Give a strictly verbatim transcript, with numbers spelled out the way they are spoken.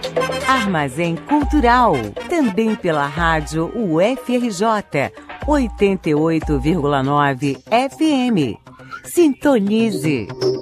Armazém Cultural, também pela rádio U F R J, oitenta e oito vírgula nove F M. Sintonize.